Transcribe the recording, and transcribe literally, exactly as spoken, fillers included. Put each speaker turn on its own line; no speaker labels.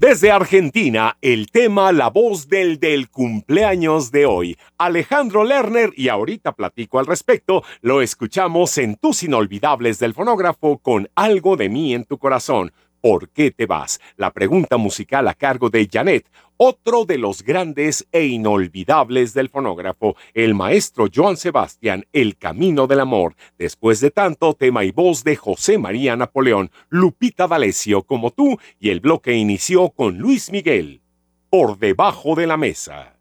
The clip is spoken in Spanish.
Desde Argentina, el tema La voz del del cumpleaños de hoy, Alejandro Lerner, y ahorita platico al respecto, lo escuchamos en Tus Inolvidables del Fonógrafo con Algo de mí en tu corazón. ¿Por qué te vas? La pregunta musical a cargo de Janet, otro de los grandes e inolvidables del fonógrafo, el maestro Joan Sebastián, El Camino del Amor. Después de tanto, tema y voz de José María Napoleón, Lupita D'Alessio, Como tú, y el bloque inició con Luis Miguel, Por debajo de la mesa.